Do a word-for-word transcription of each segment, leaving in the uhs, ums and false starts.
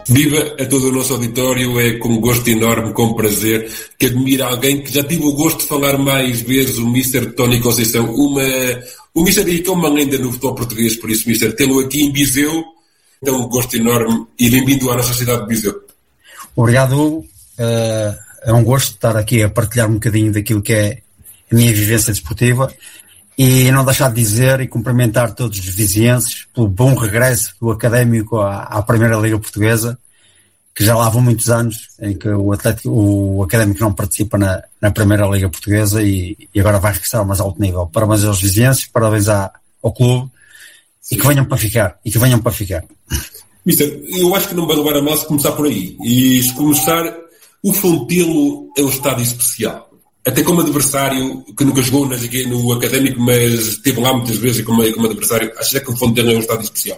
Viva a todo o nosso auditório, é com gosto enorme, com prazer, que admira alguém que já tive o gosto de falar mais vezes, o mister Tony Conceição, uma, o mister aí que é uma lenda no futebol português, por isso, mister, tê-lo aqui em Viseu, então um gosto enorme e bem-vindo à nossa cidade de Viseu. Obrigado, Hugo. Uh, é um gosto estar aqui a partilhar um bocadinho daquilo que é a minha vivência desportiva e não deixar de dizer e cumprimentar todos os vizienses pelo bom regresso do Académico à, à Primeira Liga Portuguesa, que já lá vão muitos anos em que o, Atlético, o Académico não participa na, na Primeira Liga Portuguesa e, e agora vai regressar ao mais alto nível. Parabéns aos vizienses, parabéns à, ao clube. Sim. E que venham para ficar, e que venham para ficar. Mister, eu acho que não vai levar a mal se começar por aí. E se começar, o Fontelo é um estádio especial. Até como adversário, que nunca jogou no Académico, mas esteve lá muitas vezes como, como adversário, acha que o Fontelo é um estádio especial?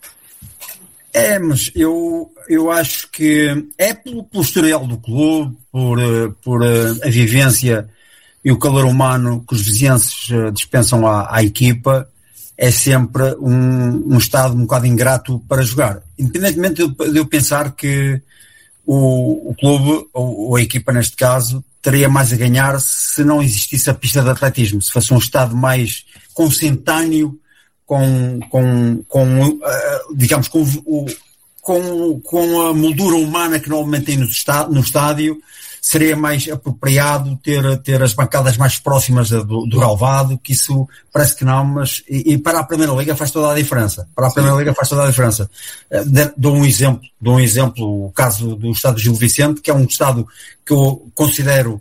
É, mas eu, eu acho que é pelo, pelo historial do clube, por, por a vivência e o calor humano que os vizinhenses dispensam à, à equipa, é sempre um, um estado um bocado ingrato para jogar. Independentemente de, de eu pensar que o, o clube, ou, ou a equipa neste caso, teria mais a ganhar se não existisse a pista de atletismo, se fosse um estado mais consentâneo com, com, com uh, digamos, com, o, com, com a moldura humana que normalmente tem no, está, no estádio, seria mais apropriado ter, ter as bancadas mais próximas do, do relvado, que isso parece que não, mas e, e para a Primeira Liga faz toda a diferença. Para a Primeira Liga faz toda a diferença. Uh, dou um exemplo, dou um exemplo, o caso do estado do Gil Vicente, que é um estado que eu considero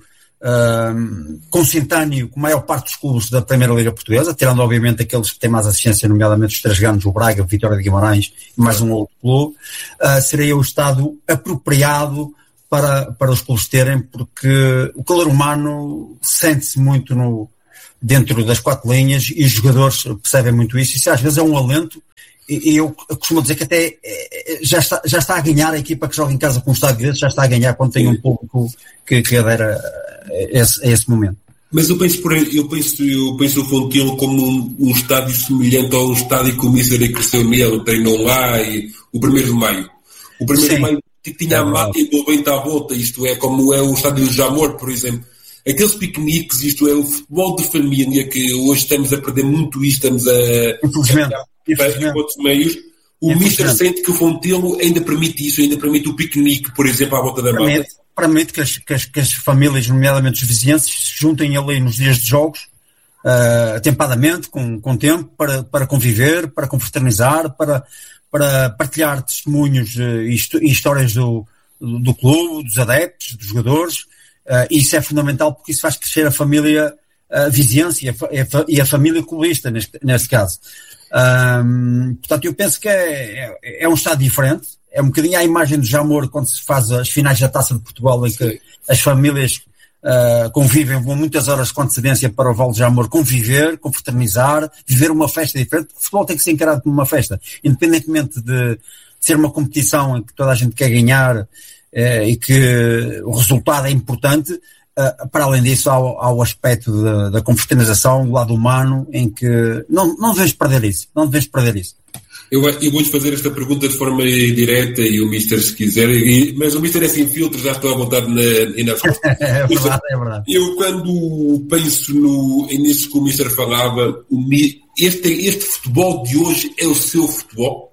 uh, consentâneo com a maior parte dos clubes da Primeira Liga Portuguesa, tirando obviamente aqueles que têm mais assistência, nomeadamente os três grandes, o Braga, o Vitória de Guimarães e mais um outro clube, uh, seria o estado apropriado Para, para os clubes terem, porque o calor humano sente-se muito no, dentro das quatro linhas e os jogadores percebem muito isso. Isso às vezes é um alento e, e eu costumo dizer que até é, já, está, já está a ganhar a equipa que joga em casa com um estádio desse, já está a ganhar quando tem um público que, que adera a esse, a esse momento. Mas eu penso, por aí, eu penso, eu penso o Fontelo como um, um estádio semelhante ao estádio que o Mister cresceu nele, treinou lá, e o primeiro de maio. O primeiro Sim. de maio que tinha é a mata envolvente à volta, isto é, como é o estádio do Jamor, por exemplo. Aqueles piqueniques, isto é, o futebol de família, que hoje estamos a perder muito isto, estamos a... Infelizmente. a, a, a outros meios. O Mister sente que o Fontelo ainda permite isso, ainda permite o piquenique, por exemplo, à volta da mata. Permite, permite que, as, que, as, que as famílias, nomeadamente os vizinhenses, se juntem ali nos dias de jogos, uh, atempadamente, com, com tempo, para, para conviver, para confraternizar, para... para partilhar testemunhos uh, e, e histórias do, do, do clube, dos adeptos, dos jogadores, uh, e isso é fundamental porque isso faz crescer a família a vizinhança e a, e a família clubista, neste, neste caso. Um, portanto, eu penso que é, é, é um estado diferente, é um bocadinho a imagem do Jamor quando se faz as finais da Taça de Portugal, em que Sim. as famílias Uh, convivem, vão muitas horas com antecedência para o Val de Jamor conviver, confraternizar, viver uma festa diferente. O futebol tem que ser encarado como uma festa, independentemente de ser uma competição em que toda a gente quer ganhar uh, e que o resultado é importante. Uh, para além disso, há, há o aspecto da, da confraternização, do lado humano, em que não, não devemos perder isso, não devemos perder isso. Eu, eu vou-lhe fazer esta pergunta de forma direta e o Mister se quiser, e, mas o Mister é sem filtros, já estou à vontade na, na resposta. É verdade, é verdade. Eu quando penso no, nisso que o Mister falava, o, este, este futebol de hoje é o seu futebol?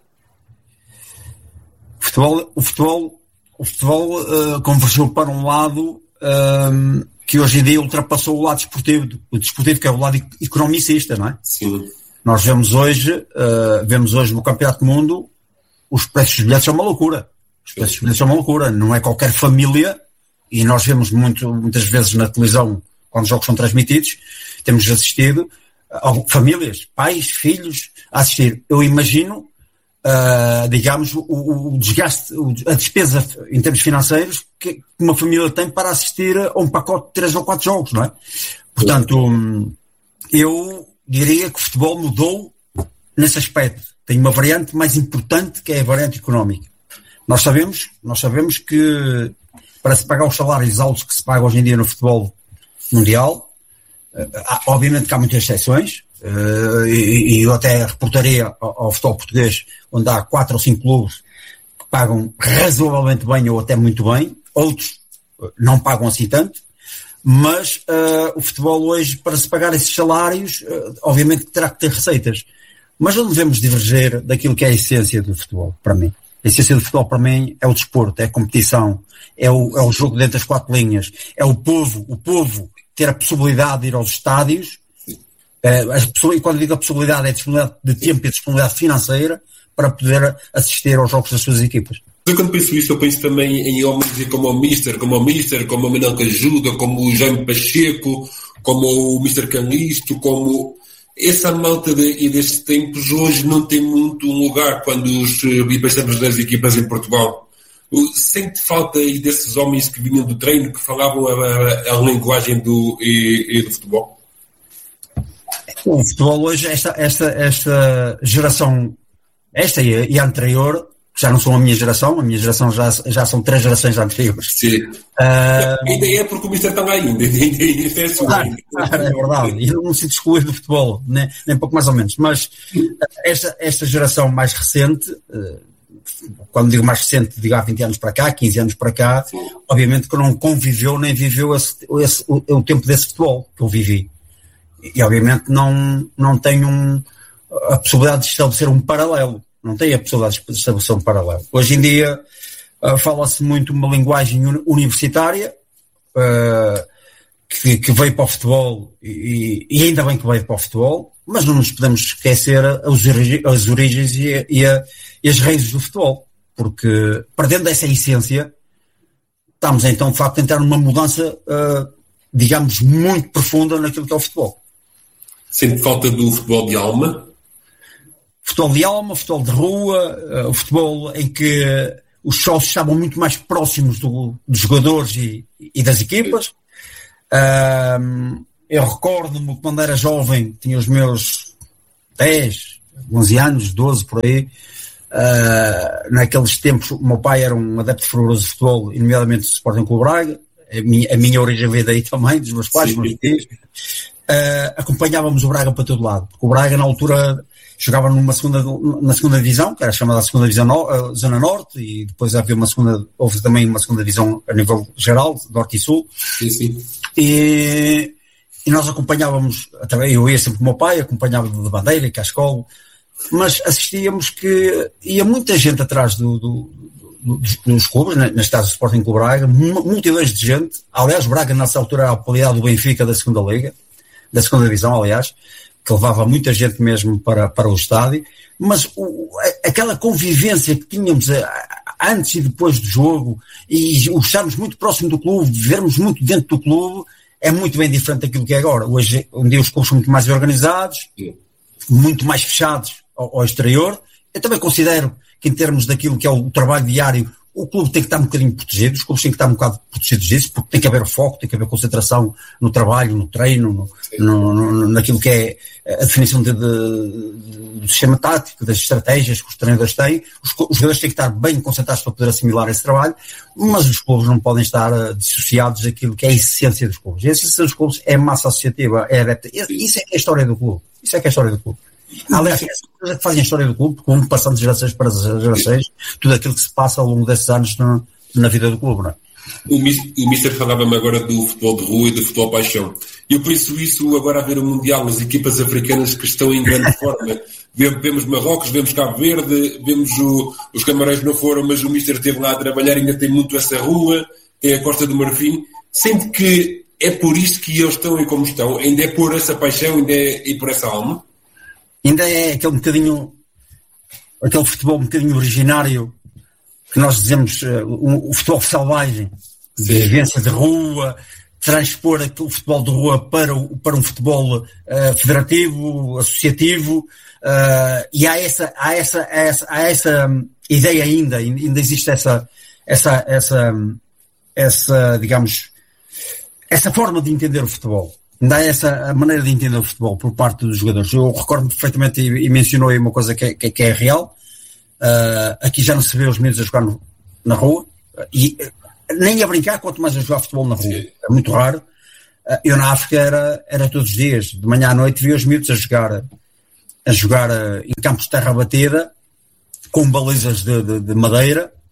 O futebol, o futebol, o futebol uh, convergiu para um lado uh, que hoje em dia ultrapassou o lado desportivo, o desportivo que é o lado economicista, não é? Sim. Nós vemos hoje, uh, vemos hoje no Campeonato do Mundo, os preços dos bilhetes são uma loucura. Os preços dos bilhetes são uma loucura. Não é qualquer família, e nós vemos muito, muitas vezes na televisão, quando os jogos são transmitidos, temos assistido a famílias, pais, filhos, a assistir. Eu imagino, uh, digamos, o, o desgaste, a despesa em termos financeiros que uma família tem para assistir a um pacote de três ou quatro jogos, não é? Portanto, eu diria que o futebol mudou nesse aspecto. Tem uma variante mais importante, que é a variante económica. Nós sabemos, nós sabemos que para se pagar os salários altos que se pagam hoje em dia no futebol mundial, há, obviamente que há muitas exceções, e, e eu até reportaria ao, ao futebol português, onde há quatro ou cinco clubes pagam razoavelmente bem ou até muito bem, outros não pagam assim tanto, mas uh, o futebol hoje, para se pagar esses salários, uh, obviamente terá que ter receitas. Mas não devemos diverger daquilo que é a essência do futebol, para mim. A essência do futebol, para mim, é o desporto, é a competição, é o, é o jogo dentro das quatro linhas, é o povo, o povo ter a possibilidade de ir aos estádios, uh, as pessoas, e quando digo a possibilidade, é a disponibilidade de tempo e a disponibilidade financeira para poder assistir aos jogos das suas equipas. Eu quando penso isso, eu penso também em homens como o Mister, como o Mister, como o Manuel Cajuda, como o Jaime Pacheco, como o Mister Calisto, como essa malta de, e destes tempos hoje não tem muito um lugar quando os, e pensamos nas equipas em Portugal. Sente falta aí desses homens que vinham do treino, que falavam a, a, a linguagem do, e, e do futebol? O futebol hoje, esta, esta, esta geração, esta e a, e a anterior, já não são a minha geração, a minha geração já, já são três gerações anteriores. Sim. Uh... Ainda é porque o Mister está lá ainda, ainda, ainda é assim. Claro, claro, é verdade. Eu não me sinto excluído do futebol, nem, nem pouco mais ou menos. Mas esta, esta geração mais recente, quando digo mais recente, digo há vinte anos para cá, quinze anos para cá, sim, obviamente que não conviveu nem viveu esse, esse, o, o tempo desse futebol que eu vivi. E obviamente não, não tem um, a possibilidade de estabelecer um paralelo. Não tem a possibilidade de estabelecer um paralelo. Hoje em dia uh, fala-se muito uma linguagem uni- universitária uh, que, que veio para o futebol e, e ainda bem que veio para o futebol, mas não nos podemos esquecer as, origi- as origens e, a, e, a, e as raízes do futebol, porque perdendo essa essência estamos então de facto a entrar numa mudança uh, digamos muito profunda naquilo que é o futebol. Sente falta do futebol de alma? Futebol de alma, futebol de rua, uh, o futebol em que uh, os sócios estavam muito mais próximos do, dos jogadores e, e das equipas. Uh, eu recordo-me quando era jovem, tinha os meus dez, onze anos, doze por aí. Uh, naqueles tempos, o meu pai era um adepto fervoroso de futebol, nomeadamente do Sporting Clube Braga. A minha, a minha origem veio daí também, dos meus pais, dos meus tios. Uh, acompanhávamos o Braga para todo lado, porque o Braga na altura jogava numa segunda, na segunda divisão, que era chamada a segunda divisão no, uh, Zona Norte, e depois havia uma segunda, houve também uma segunda divisão a nível geral, Norte e Sul. Sim, sim. E, e nós acompanhávamos, eu ia sempre com o meu pai, acompanhava de Bandeira e Cascol, mas assistíamos que ia muita gente atrás do, do, do, dos clubes, neste caso do Sporting Clube Braga, multidões de gente. Aliás, Braga nessa altura era a qualidade do Benfica da segunda liga, da segunda divisão, aliás, que levava muita gente mesmo para, para o estádio, mas o, aquela convivência que tínhamos antes e depois do jogo, e o estarmos muito próximo do clube, vivermos muito dentro do clube, é muito bem diferente daquilo que é agora. Hoje, um dia os clubes são muito mais organizados, muito mais fechados ao, ao exterior. Eu também considero que em termos daquilo que é o trabalho diário, o clube tem que estar um bocadinho protegido, os clubes têm que estar um bocado protegidos disso, porque tem que haver foco, tem que haver concentração no trabalho, no treino, no, no, no, naquilo que é a definição de, de, do sistema tático, das estratégias que os treinadores têm. Os, os jogadores têm que estar bem concentrados para poder assimilar esse trabalho, mas os clubes não podem estar uh, dissociados daquilo que é a essência dos clubes. E a essência dos clubes é massa associativa, é adepta. Isso é que é a história do clube. Isso é que é a história do clube. Aliás, essas coisas que fazem a história do clube, porque vão passando de gerações para gerações, tudo aquilo que se passa ao longo desses anos na, na vida do clube, não é? O Mister falava-me agora do futebol de rua e do futebol paixão. Eu penso isso agora a ver o Mundial, as equipas africanas que estão em grande forma. Vemos Marrocos, vemos Cabo Verde, vemos o, os Camarões não foram, mas o Mister esteve lá a trabalhar, ainda tem muito essa rua, tem a Costa do Marfim. Sente que é por isso que eles estão e como estão, ainda é por essa paixão, ainda é e por essa alma? Ainda é aquele bocadinho, aquele futebol um bocadinho originário que nós dizemos, uh, o, o futebol selvagem, de vivência de rua, transpor aquele futebol de rua para, o, para um futebol uh, federativo, associativo, uh, e há essa, há essa, há essa, há essa um, ideia ainda, ainda existe essa, essa, essa, essa, digamos, essa forma de entender o futebol. Ainda há essa maneira de entender o futebol por parte dos jogadores. Eu recordo perfeitamente e, e mencionou aí uma coisa que é, que, que é real. Uh, aqui já não se vê os meninos a jogar no, na rua, e uh, nem a brincar, quanto mais a jogar futebol na rua. É muito raro. Uh, eu na África era, era todos os dias, de manhã à noite, via os miúdos a jogar, a jogar uh, em campos de terra batida, com balizas de, de, de madeira,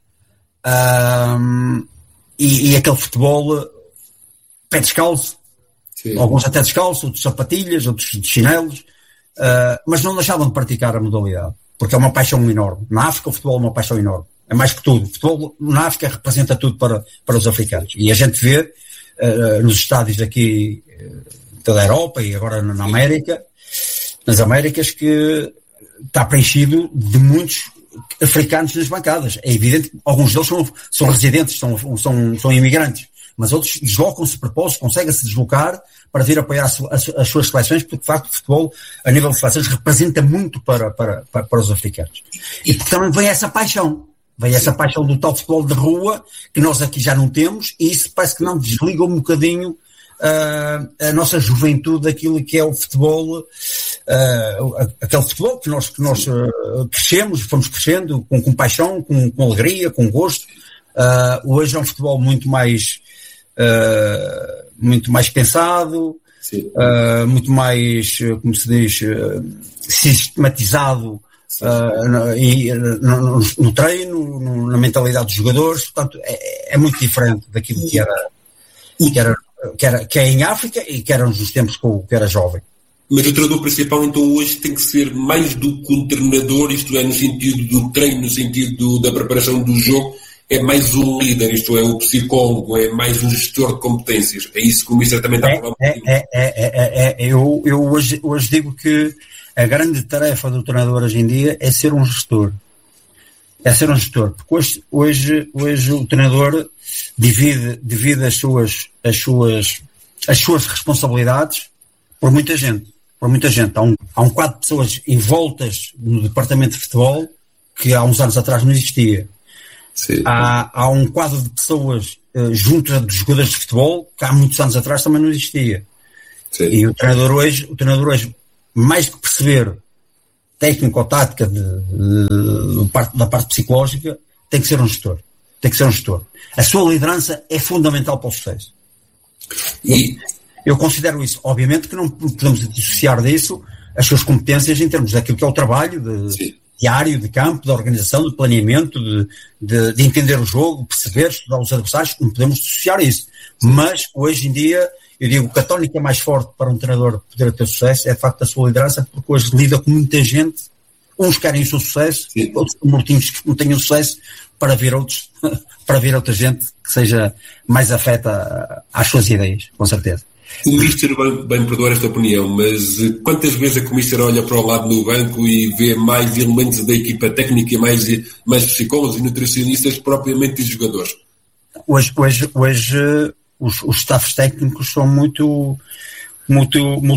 Um, e, e aquele futebol pé descalço, sim. Alguns até descalço, outros sapatilhas, outros de chinelos, uh, mas não deixavam de praticar a modalidade, porque é uma paixão enorme. Na África o futebol é uma paixão enorme, é mais que tudo. O futebol na África representa tudo para, para os africanos, e a gente vê uh, nos estádios aqui uh, da Europa e agora na América, nas Américas, que está preenchido de muitos africanos nas bancadas. É evidente que alguns deles são, são residentes, são, são, são imigrantes, mas outros deslocam-se de propósito, conseguem-se deslocar para vir apoiar as, as, as suas seleções, porque de facto o futebol, a nível de seleções, representa muito para, para, para, para os africanos. E porque também vem essa paixão, vem essa paixão do tal futebol de rua, que nós aqui já não temos, e isso parece que não desliga um bocadinho Uh, a nossa juventude daquilo que é o futebol, uh, aquele futebol que nós, que nós uh, crescemos, fomos crescendo com, com paixão, com, com alegria, com gosto. Uh, hoje é um futebol muito mais uh, muito mais pensado, uh, muito mais, como se diz, uh, sistematizado uh, no, e, no, no, no treino, no, na mentalidade dos jogadores. Portanto, é, é muito diferente daquilo que era, que era Que, era, que é em África e que era nos tempos que era jovem. Mas o treinador principal então hoje tem que ser mais do que um treinador, isto é, no sentido do treino, no sentido da preparação do jogo, é mais um líder, isto é, o psicólogo, é mais um gestor de competências. É isso que o Mister também está a falar. É, é, é, é, é, eu eu hoje, hoje digo que a grande tarefa do treinador hoje em dia é ser um gestor. É ser um gestor, porque hoje, hoje, hoje o treinador divide, divide as suas, as suas, as suas responsabilidades por muita gente, por muita gente. Há um, há um quadro de pessoas envoltas no departamento de futebol que há uns anos atrás não existia. Sim. Há, há um quadro de pessoas uh, junto dos jogadores de futebol que há muitos anos atrás também não existia. Sim. E o treinador hoje, o treinador hoje, mais que perceber técnica ou tática de, de, de parte, da parte psicológica, tem que ser um gestor. Tem que ser um gestor. A sua liderança é fundamental para o sucesso. E eu considero isso. Obviamente que não podemos dissociar disso as suas competências em termos daquilo que é o trabalho de, diário, de campo, de organização, de planeamento, de, de, de entender o jogo, perceber, estudar os adversários. Não podemos dissociar isso. Mas, hoje em dia, eu digo que a tónica mais forte para um treinador poder ter sucesso é, de facto, a sua liderança, porque hoje lida com muita gente. Uns querem o seu sucesso, sim, outros mortinhos que não tenham sucesso, para vir outros, para vir outra gente que seja mais afeta às suas ideias, com certeza. O Mister vai, vai me perdoar esta opinião, mas quantas vezes é que o Mister olha para o lado no banco e vê mais elementos da equipa técnica, mais, mais psicólogos e nutricionistas propriamente de jogadores? Hoje, hoje, hoje os, os staffs técnicos são muito, muito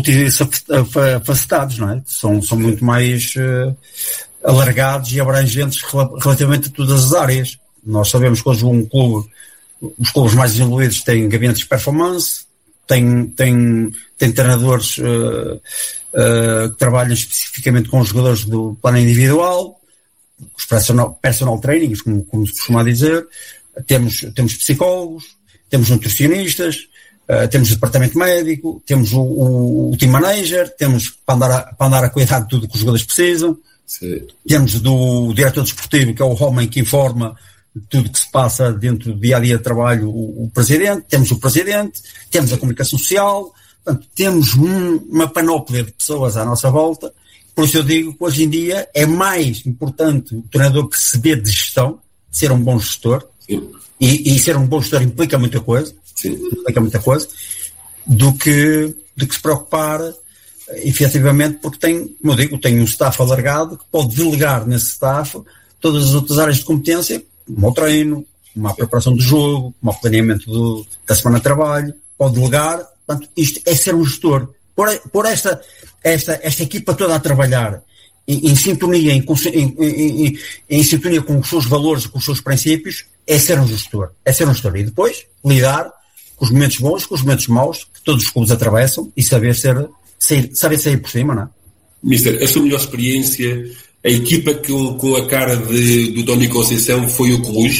multifacetados, não é? São, são muito mais uh, alargados e abrangentes relativamente a todas as áreas. Nós sabemos que hoje um clube, os clubes mais desenvolvidos têm gabinetes de performance, têm, têm, têm treinadores uh, uh, que trabalham especificamente com os jogadores do plano individual, os personal, personal trainings, como, como se costuma dizer, temos, temos psicólogos, temos nutricionistas, uh, temos o departamento médico, temos o, o, o team manager, temos para andar, a, para andar a cuidar de tudo que os jogadores precisam. Sim. Temos do diretor desportivo, que é o homem que informa tudo que se passa dentro do dia-a-dia de trabalho, o, o presidente, temos o presidente, temos a comunicação social, portanto, temos um, uma panóplia de pessoas à nossa volta. Por isso eu digo que hoje em dia é mais importante o treinador perceber de gestão, ser um bom gestor, e, e ser um bom gestor implica muita coisa, Sim. implica muita coisa, do que, do que se preocupar efetivamente, porque tem, como eu digo, tem um staff alargado que pode delegar nesse staff todas as outras áreas de competência, como o treino, como a preparação do jogo, como o planeamento do, da semana de trabalho, pode delegar. Portanto, isto é ser um gestor. Por, por esta, esta, esta equipa toda a trabalhar em, em sintonia, em, em, em, em sintonia com os seus valores, com os seus princípios, é ser um gestor. É ser um gestor. E depois, lidar com os momentos bons, com os momentos maus, que todos os clubes atravessam, e saber ser, sair, saber sair por cima, não é? Mister, a sua melhor experiência, a equipa com, com a cara de, do Tony Conceição foi o Cluj?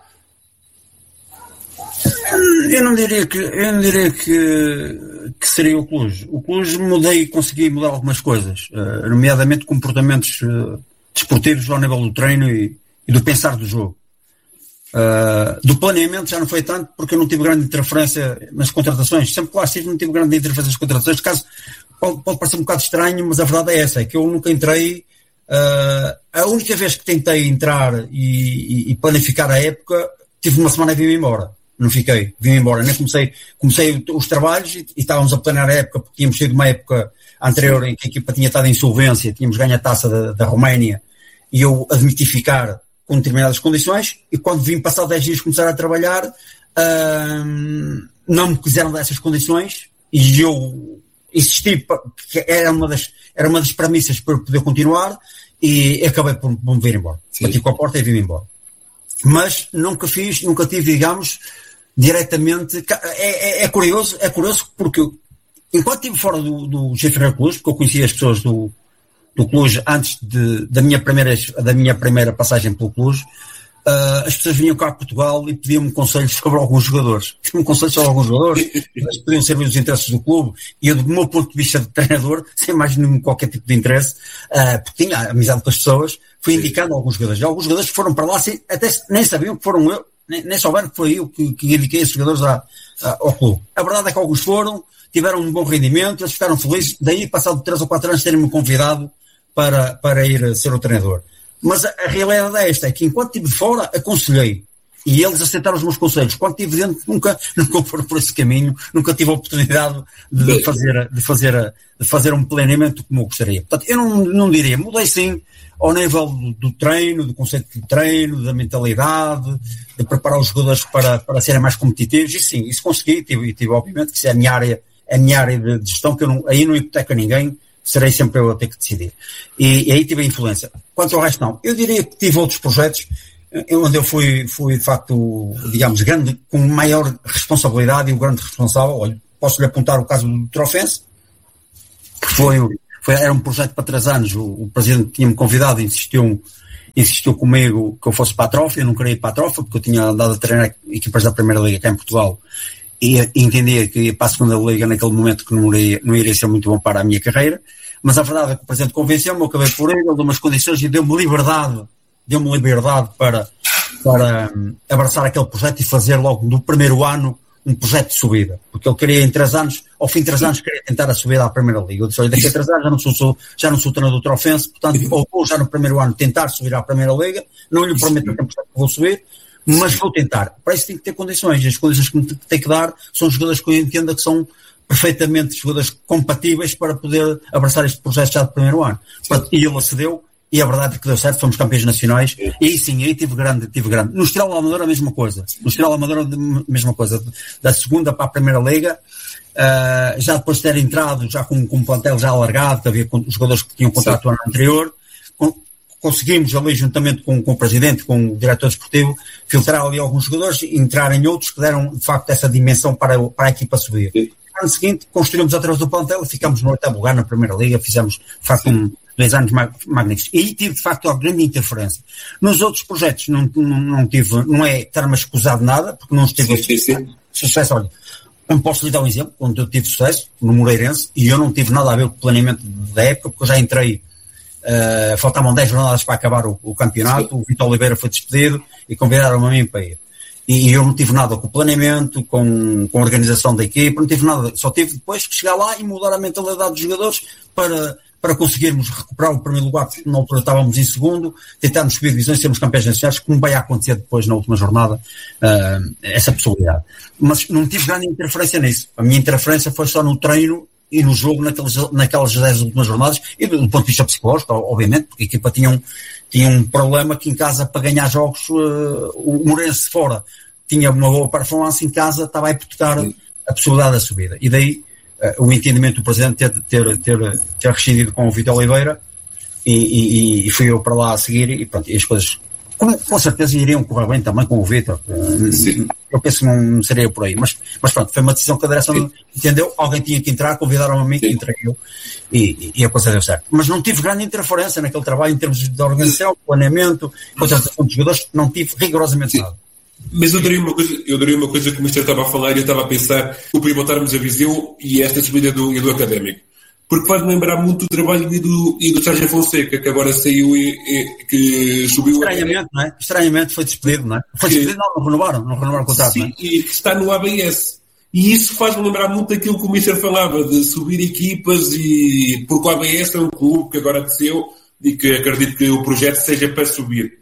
Eu não diria que, eu não diria que, que seria o Cluj. O Cluj mudei, consegui mudar algumas coisas, uh, nomeadamente comportamentos uh, desportivos ao nível do treino e, e do pensar do jogo. Uh, do planeamento já não foi tanto, porque eu não tive grande interferência nas contratações. Sempre que lá estive, não tive grande interferência nas contratações. Caso pode, pode parecer um bocado estranho, mas a verdade é essa, é que eu nunca entrei. Uh, a única vez que tentei entrar e, e, e planificar a época, tive uma semana e vim embora. Não fiquei, vim embora. Nem comecei, comecei os trabalhos e, e estávamos a planear a época, porque tínhamos sido de uma época anterior em que a equipa tinha estado em insolvência, tínhamos ganho a taça da, da Roménia, e eu admiti ficar com determinadas condições, e quando vim passar dez dias começar a trabalhar, uh, não me quiseram dar essas condições, e eu insisti, porque era uma das, era uma das premissas para eu poder continuar, e acabei por, por me vir embora. Sim. Bati com a porta e vim embora. Mas nunca fiz, nunca tive, digamos, diretamente, é, é, é curioso, é curioso porque eu, enquanto estive fora do, do G Ferreira Cluj, porque eu conhecia as pessoas do do Cluj antes de, da, minha primeira, da minha primeira passagem pelo Cluj, uh, as pessoas vinham cá a Portugal e pediam-me conselhos sobre alguns jogadores. Pediam-me conselhos sobre alguns jogadores, eles podiam servir os interesses do clube, e eu, do meu ponto de vista de treinador, sem mais nenhum qualquer tipo de interesse, uh, porque tinha amizade com as pessoas, fui indicando alguns jogadores. E alguns jogadores que foram para lá, sem, até nem sabiam que foram eu, nem, nem souberam que foi eu que, que indiquei esses jogadores à, à, ao clube. A verdade é que alguns foram, tiveram um bom rendimento, eles ficaram felizes, daí, passado três ou quatro anos, terem-me convidado Para, para ir ser o treinador. Mas a, a realidade é esta, é que enquanto estive de fora, aconselhei, e eles aceitaram os meus conselhos. Quando estive dentro, nunca, nunca foram por esse caminho, nunca tive a oportunidade de fazer, de fazer, de fazer um planeamento como eu gostaria. Portanto, eu não, não diria, mudei sim ao nível do, do treino, do conceito de treino, da mentalidade, de preparar os jogadores para, para serem mais competitivos, e sim, isso consegui, e tive, tive obviamente que isso é a minha área, é a minha área de gestão, que eu não, aí não hipoteca ninguém, serei sempre eu a ter que decidir. E, e aí tive a influência. Quanto ao resto, não. Eu diria que tive outros projetos onde eu fui, fui de facto, digamos, grande, com maior responsabilidade e o grande responsável. Olha, posso-lhe apontar o caso do Trofense, que foi, foi, era um projeto para três anos. O, o presidente tinha-me convidado e insistiu, insistiu comigo que eu fosse para a Trofa. Eu não queria ir para a Trofa, porque eu tinha andado a treinar equipas da Primeira Liga cá em Portugal. E entendia que ia para a segunda liga naquele momento que não iria, não iria ser muito bom para a minha carreira, mas a verdade é que o presidente convenceu-me, eu acabei por ele, ele deu umas condições e deu-me liberdade, deu-me liberdade para, para um, abraçar aquele projeto e fazer logo no primeiro ano um projeto de subida, porque ele queria em três anos, ao fim de três anos queria tentar a subida à Primeira Liga. Eu disse, olha, daqui a três anos já não sou, sou, já não sou treinador do Trofense, portanto, ou vou já no primeiro ano tentar subir à Primeira Liga, não lhe prometo a que vou subir, mas vou tentar. Para isso tem que ter condições. As condições que me tem que dar são jogadores que eu entenda que são perfeitamente jogadores compatíveis para poder abraçar este projeto já do primeiro ano. Portanto, e ele acedeu, e a verdade é que deu certo, fomos campeões nacionais, e aí sim, aí tive grande, tive grande. No Estrela Amadora a mesma coisa. No Estrela Amadora a mesma coisa. Da segunda para a Primeira Liga, uh, já depois de ter entrado, já com, com um plantel já alargado, que havia os jogadores que tinham contrato no ano anterior, com, conseguimos ali, juntamente com, com o presidente, com o diretor desportivo, filtrar ali alguns jogadores e entrar em outros que deram, de facto, essa dimensão para, para a equipa subir. Sim. No ano seguinte, construímos através do plantel e ficámos no oitavo lugar na Primeira Liga, fizemos, de facto, um, dois anos magníficos. E aí tive, de facto, uma grande interferência. Nos outros projetos não, não, não tive, não é estar-me escusado nada, porque não estive sim, sim, sim. sucesso. Olha, eu posso lhe dar um exemplo, onde eu tive sucesso, no Moreirense, e eu não tive nada a ver com o planeamento da época, porque eu já entrei. Uh, faltavam dez jornadas para acabar o, o campeonato. Sim. O Vitor Oliveira foi despedido e convidaram-me a mim para ir. E, e eu não tive nada com o planeamento, com, com a organização da equipa, não tive nada. Só tive depois que chegar lá e mudar a mentalidade dos jogadores para, para conseguirmos recuperar o primeiro lugar, porque na altura estávamos em segundo, tentarmos subir divisões, sermos campeões nacionais, como vai acontecer depois na última jornada, uh, essa possibilidade. Mas não tive grande interferência nisso. A minha interferência foi só no treino e no jogo naquelas, naquelas dez últimas jornadas, e do, do ponto de vista psicológico, obviamente, porque a equipa tinha um, tinha um problema que em casa, para ganhar jogos, uh, o Moreirense fora tinha uma boa performance, em casa estava a hipotecar a possibilidade da subida. E daí uh, o entendimento do presidente ter, ter, ter, ter rescindido com o Vitor Oliveira, e, e, e fui eu para lá a seguir, e pronto, e as coisas com, com certeza iriam correr bem também com o Vitor. Uh, eu penso que não seria por aí, mas, mas pronto, foi uma decisão que a direção entendeu, alguém tinha que entrar, convidaram a mim, que entrei eu, e, e a coisa deu certo. Mas não tive grande interferência naquele trabalho em termos de organização, planeamento, contratação de jogadores, não tive rigorosamente nada. Mas eu daria uma coisa, eu daria uma coisa que o mister estava a falar, e eu estava a pensar, o podia voltarmos a Viseu e esta subida do, e do Académico. porque faz-me lembrar muito o trabalho do, e do Sérgio Fonseca, que agora saiu e, e que subiu... Estranhamente, não é? Estranhamente foi despedido, não é? Foi que, despedido, não, não renovaram, não renovaram o contrato, sim, não é? E que está no A B S. E isso faz-me lembrar muito daquilo que o Mister falava, de subir equipas, e porque o A B S é um clube que agora desceu e que acredito que o projeto seja para subir.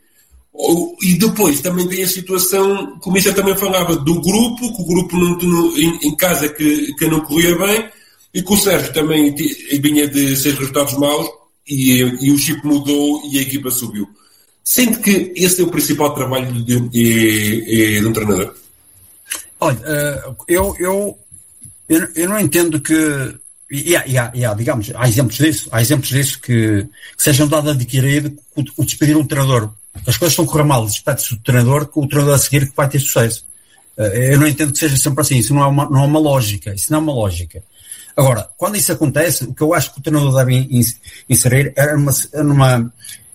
E depois também tem a situação que o Mister também falava do grupo, que o grupo não, no, em, em casa que, que não corria bem, e que o Sérgio também vinha de seis resultados maus, e, e o chip mudou e a equipa subiu. Sente que esse é o principal trabalho de, de, de um treinador? Olha, eu, eu, eu, eu não entendo que... E há, e há, e há, digamos, há exemplos disso, há exemplos disso que, que sejam dados a adquirir o, o despedir um treinador. As coisas estão a correr mal, despede-se do treinador, que o treinador a seguir que vai ter sucesso. Eu não entendo que seja sempre assim, isso não é uma, não é uma lógica, isso não é uma lógica. Agora, quando isso acontece, o que eu acho que o treinador deve inserir era uma, era uma,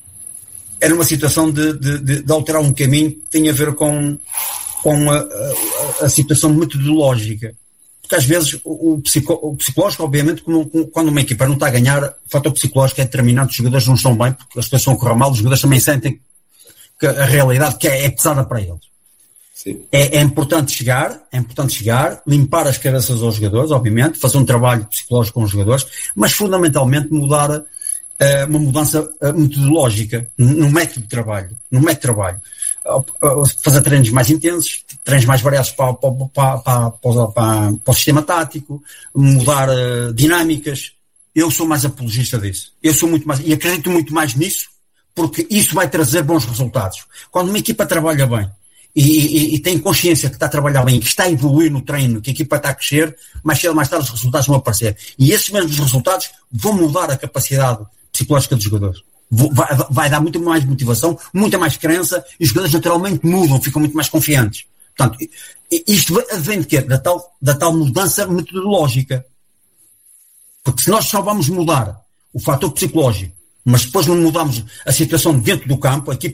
era uma situação de, de, de, de alterar um caminho que tem a ver com, com a, a, a situação metodológica. Porque às vezes o, psico, o psicológico, obviamente, quando uma equipa não está a ganhar, o fator psicológico é determinante, os jogadores não estão bem, porque as coisas estão a correr mal, os jogadores também sentem que a realidade que é, é pesada para eles. É, é importante chegar, é importante chegar, limpar as cabeças aos jogadores, obviamente, fazer um trabalho psicológico com os jogadores, mas fundamentalmente mudar uh, uma mudança uh, metodológica no método de trabalho, no método de trabalho. Uh, uh, fazer treinos mais intensos, treinos mais variados para, para, para, para, para, para, para o sistema tático, mudar uh, dinâmicas. Eu sou mais apologista disso. Eu sou muito mais, e acredito muito mais nisso, porque isso vai trazer bons resultados. Quando uma equipa trabalha bem, E, e, e tem consciência que está a trabalhar bem, que está a evoluir no treino, que a equipa está a crescer, mais cedo ou mais tarde os resultados vão aparecer. E esses mesmos resultados vão mudar a capacidade psicológica dos jogadores. Vai, vai dar muito mais motivação, muita mais crença, e os jogadores naturalmente mudam, ficam muito mais confiantes. Portanto, isto vem de quê? Da tal, da tal mudança metodológica. Porque se nós só vamos mudar o fator psicológico, mas depois não mudamos a situação dentro do campo, a equipa